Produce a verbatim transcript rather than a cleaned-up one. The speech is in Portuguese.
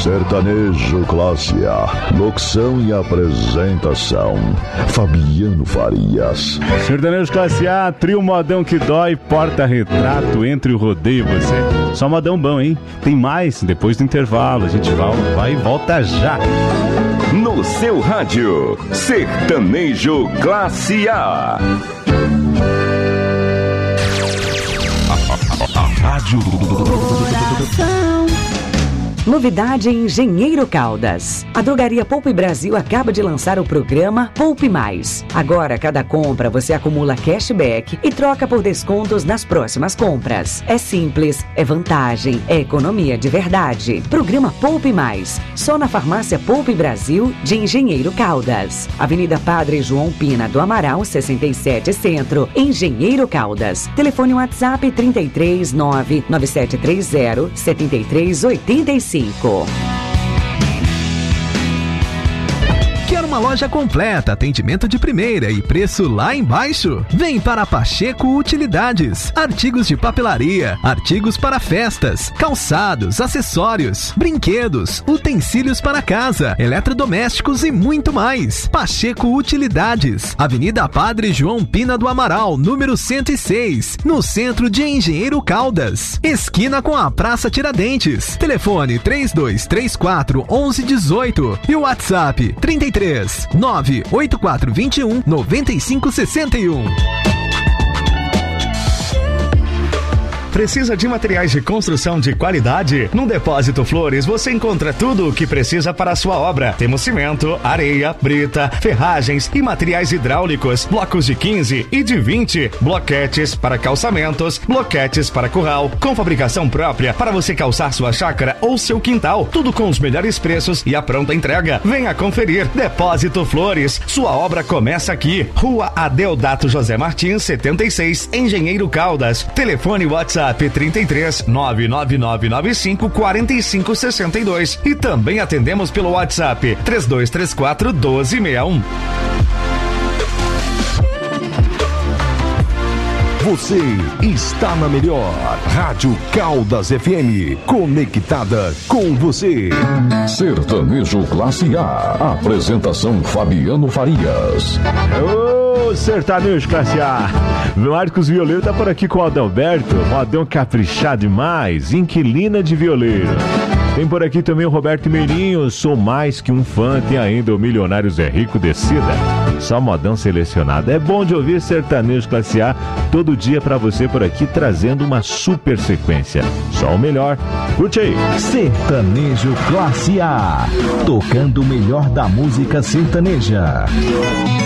Sertanejo Classe A. Locução e apresentação, Fabiano Farias. Sertanejo Classe A, trio modão que dói, porta-retrato entre o rodeio e você. Só modão bom, hein? Tem mais depois do intervalo. A gente vai, vai e volta já. No seu rádio, Sertanejo Classe A. Rádio. Novidade em Engenheiro Caldas. A Drogaria Poupe Brasil acaba de lançar o programa Poupe Mais. Agora, cada compra você acumula cashback e troca por descontos nas próximas compras. É simples, é vantagem, é economia de verdade. Programa Poupe Mais. Só na Farmácia Poupe Brasil de Engenheiro Caldas. Avenida Padre João Pina do Amaral, sessenta e sete Centro, Engenheiro Caldas. Telefone WhatsApp trinta e três, nove nove sete três zero, sete três oito cinco. Quer uma loja completa, atendimento de primeira e preço lá embaixo? Vem para Pacheco Utilidades. Artigos de papelaria, artigos para festas, calçados, acessórios, brinquedos, utensílios para casa, eletrodomésticos e muito mais. Pacheco Utilidades, Avenida Padre João Pina do Amaral, número cento e seis, no centro de Engenheiro Caldas, esquina com a Praça Tiradentes. Telefone três dois três quatro, onze dezoito e o WhatsApp trinta e três, nove oito quatro dois um, nove cinco seis um. Precisa de materiais de construção de qualidade? No Depósito Flores você encontra tudo o que precisa para a sua obra. Temos cimento, areia, brita, ferragens e materiais hidráulicos, blocos de quinze e de vinte, bloquetes para calçamentos, bloquetes para curral, com fabricação própria para você calçar sua chácara ou seu quintal. Tudo com os melhores preços e a pronta entrega. Venha conferir. Depósito Flores, sua obra começa aqui. Rua Adeodato José Martins, setenta e seis, Engenheiro Caldas. Telefone WhatsApp trinta e três, nove nove nove nove cinco, quatro cinco seis dois e também atendemos pelo WhatsApp três dois três quatro, um dois seis um. Você está na melhor Rádio Caldas F M, conectada com você. Sertanejo Classe A. Apresentação, Fabiano Farias. Ô, Sertanejo Classe A. Marcos Violeiro tá por aqui com o Adalberto. Modão caprichado demais. Inquilina de violeiro. Tem por aqui também o Roberto Meirinho. Sou mais que um fã. Tem ainda o Milionários é Rico Descida. Só modão selecionado. É bom de ouvir Sertanejo Classe A todo dia pra você por aqui, trazendo uma super sequência. Só o melhor. Curte aí. Sertanejo Classe A. Tocando o melhor da música sertaneja.